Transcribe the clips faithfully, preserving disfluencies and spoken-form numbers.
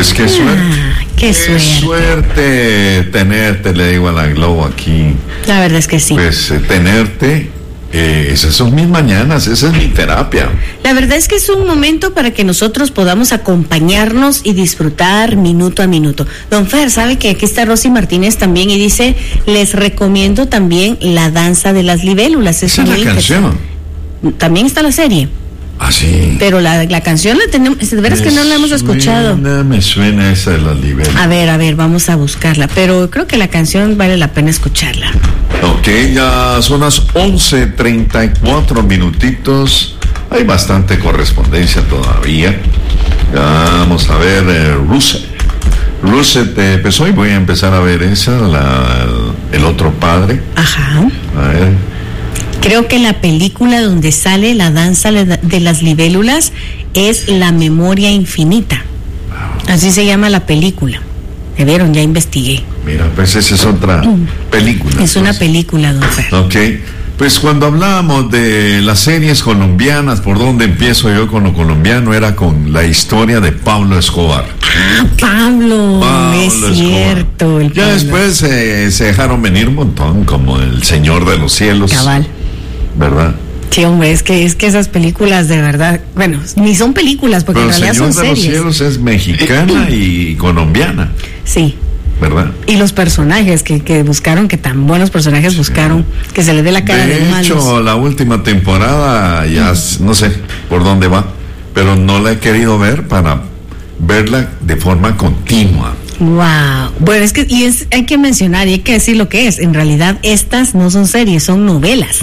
Pues qué suerte. Ah, qué, qué suerte. suerte tenerte, le digo a la Globo aquí. La verdad es que sí. Pues eh, tenerte, eh, esas son mis mañanas, esa es mi terapia. La verdad es que es un momento para que nosotros podamos acompañarnos y disfrutar minuto a minuto. Don Fer, ¿sabe que aquí está Rosy Martínez también y dice, les recomiendo también La danza de las libélulas? Esa es la canción. También está la serie. Ah, sí. Pero la, la canción la tenemos, de veras que no la hemos escuchado. Suena, me suena esa de las libélulas. A ver, a ver, vamos a buscarla, pero creo que la canción vale la pena escucharla. Ok, ya son las once treinta y cuatro minutitos. Hay bastante correspondencia todavía. Ya vamos a ver, eh, Russet. Russet eh, empezó y voy a empezar a ver esa, la, el otro padre. Ajá. A ver. Creo que la película donde sale la danza de las libélulas es La memoria infinita. Así se llama la película. ¿Me vieron? Ya investigué. Mira, pues esa es otra película. Es una película, don Fer. Ok. Pues cuando hablábamos de las series colombianas, ¿por dónde empiezo yo con lo colombiano? Era con la historia de Pablo Escobar. Ah, Pablo, Pablo es Escobar. cierto. El ya Pablo. después eh, se dejaron venir un montón, como El Señor de los Cielos. Cabal. ¿Verdad? Sí, hombre, es que es que esas películas de verdad, bueno, ni son películas porque Pero en realidad El son Señor de series. los Cielos es mexicana y colombiana. Sí. ¿Verdad? Y los personajes que, que buscaron, que tan buenos personajes buscaron, sí. Que se les dé la cara de, de malos. De hecho, la última temporada ya mm. no sé por dónde va, pero no la he querido ver para verla de forma continua. Wow. Bueno, es que y es, hay que mencionar y hay que decir lo que es. En realidad estas no son series, son novelas.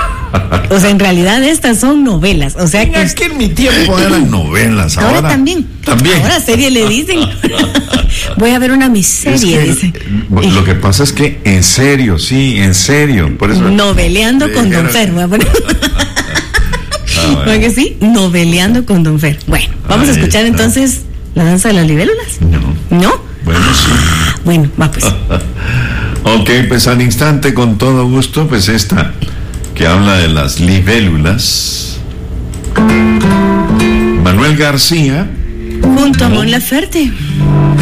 O sea, en realidad estas son novelas. O sea, que, es que en mi tiempo eran novelas. Ahora, ahora también. También. Ahora serie le dicen. Voy a ver una miseria, es que, dice. Lo que pasa es que en serio, sí, en serio. Por eso noveleando con Don Fer. Ah, bueno. ¿No que sí? Noveleando con Don Fer. Bueno, vamos Ahí a escuchar está. Entonces La danza de las libélulas. No. ¿No? Bueno, sí. Ah, bueno, va pues. Ok, pues al instante, con todo gusto, pues esta que habla de las libélulas. Manuel García. Junto a Mon Laferte.